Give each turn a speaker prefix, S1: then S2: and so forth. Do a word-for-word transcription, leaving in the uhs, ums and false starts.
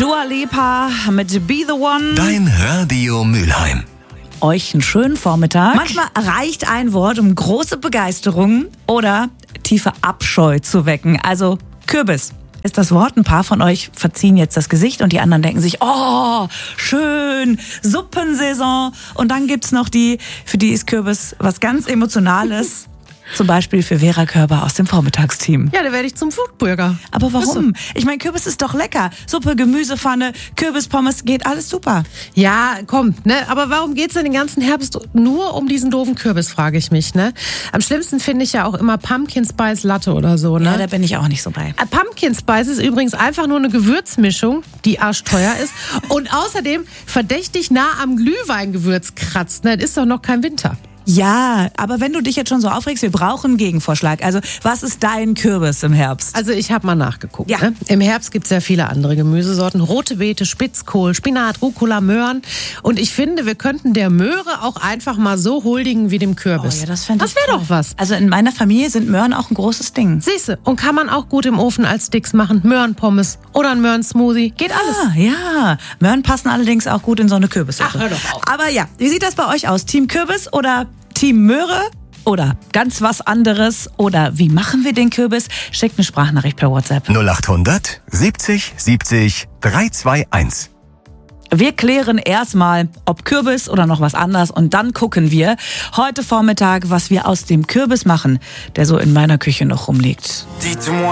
S1: Dua Lipa mit Be The One.
S2: Dein Radio Mülheim.
S1: Euch einen schönen Vormittag. Manchmal reicht ein Wort, um große Begeisterung oder tiefe Abscheu zu wecken. Also Kürbis ist das Wort. Ein paar von euch verziehen jetzt das Gesicht und die anderen denken sich, oh, schön, Suppensaison. Und dann gibt's noch die, für die ist Kürbis was ganz Emotionales. Zum Beispiel für Vera Körber aus dem Vormittagsteam.
S3: Ja, da werde ich zum Foodburger.
S1: Aber warum? Ich meine, Kürbis ist doch lecker. Suppe, Gemüsepfanne, Kürbispommes, geht alles super.
S3: Ja, komm, ne? Aber warum geht's denn den ganzen Herbst nur um diesen doofen Kürbis, frage ich mich, ne? Am schlimmsten finde ich ja auch immer Pumpkin Spice Latte oder so, ne?
S1: Ja, da bin ich auch nicht so bei.
S3: Äh, Pumpkin Spice ist übrigens einfach nur eine Gewürzmischung, die arschteuer ist und außerdem verdächtig nah am Glühweingewürz kratzt, ne? Das ist doch noch kein Winter.
S1: Ja, aber wenn du dich jetzt schon so aufregst, wir brauchen einen Gegenvorschlag. Also, was ist dein Kürbis im Herbst?
S3: Also ich habe mal nachgeguckt.
S1: Ja.
S3: Ne? Im Herbst gibt's ja viele andere Gemüsesorten. Rote Beete, Spitzkohl, Spinat, Rucola, Möhren. Und ich finde, wir könnten der Möhre auch einfach mal so huldigen wie dem Kürbis.
S1: Oh ja, das fände ich
S3: Das wäre
S1: toll.
S3: doch was.
S1: Also in meiner Familie sind Möhren auch ein großes Ding.
S3: Siehste, und kann man auch gut im Ofen als Sticks machen. Möhrenpommes oder ein Möhrensmoothie. Geht alles.
S1: Ah, ja. Möhren passen allerdings auch gut in so eine Kürbissuppe.
S3: Ach, hör doch auf.
S1: Aber ja, wie sieht das bei euch aus? Team Kürbis oder Team Möhre? Oder ganz was anderes? Oder wie machen wir den Kürbis? Schickt eine Sprachnachricht per WhatsApp.
S2: null achthundert siebzig siebzig dreihunderteinundzwanzig.
S1: Wir klären erstmal, ob Kürbis oder noch was anderes. Und dann gucken wir heute Vormittag, was wir aus dem Kürbis machen, der so in meiner Küche noch rumliegt.
S4: Dites-moi